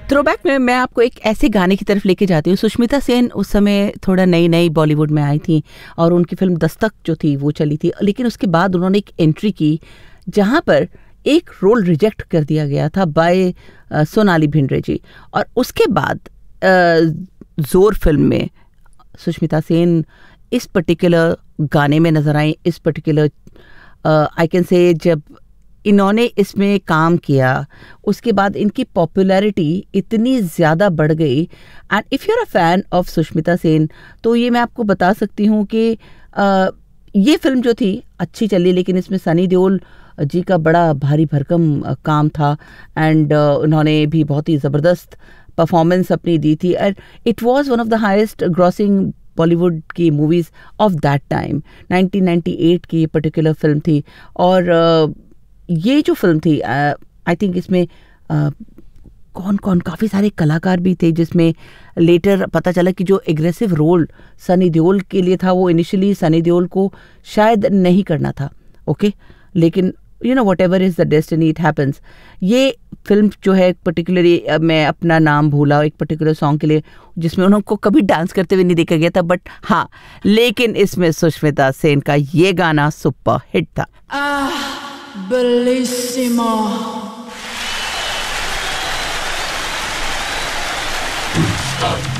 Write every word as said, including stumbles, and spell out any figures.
Throwback में मैं आपको एक ऐसे गाने की तरफ लेके जाती हूँ। सुष्मिता सेन उस समय थोड़ा नई नई बॉलीवुड में आई थी और उनकी फिल्म दस्तक जो थी वो चली थी, लेकिन उसके बाद उन्होंने एक एंट्री की जहाँ पर एक रोल रिजेक्ट कर दिया गया था बाय सोनाली भिंडरे जी, और उसके बाद जोर फिल्म में सुष्मिता सेन इस पर्टिकुलर गाने में नजर आई। इस पर्टिकुलर आई कैन से जब इन्होंने इसमें काम किया उसके बाद इनकी पॉपुलैरिटी इतनी ज़्यादा बढ़ गई। And if you are a fan of Sushmita Sen तो ये मैं आपको बता सकती हूँ कि ये फिल्म जो थी अच्छी चली, लेकिन इसमें सनी देओल जी का बड़ा भारी भरकम काम था एंड उन्होंने भी बहुत ही ज़बरदस्त परफॉर्मेंस अपनी दी थी। And it was one of the highest grossing Bollywood की movies of that time. Nineteen ninety eight की ये पर्टिकुलर फिल्म थी और uh, ये जो फिल्म थी आई थिंक इसमें uh, कौन कौन काफ़ी सारे कलाकार भी थे, जिसमें लेटर पता चला कि जो एग्रेसिव रोल सनी देओल के लिए था वो इनिशियली सनी देओल को शायद नहीं करना था। Okay okay? लेकिन you know what ever is the destiny it happens. ये फिल्म जो है पर्टिकुलरली मैं अपना नाम भूला एक पर्टिकुलर सॉन्ग के लिए जिसमें उनको कभी डांस करते हुए नहीं देखा गया था, बट हाँ लेकिन इसमें सुष्मिता सेन का ये गाना सुपर हिट था। Ah, bellissimo. Stop.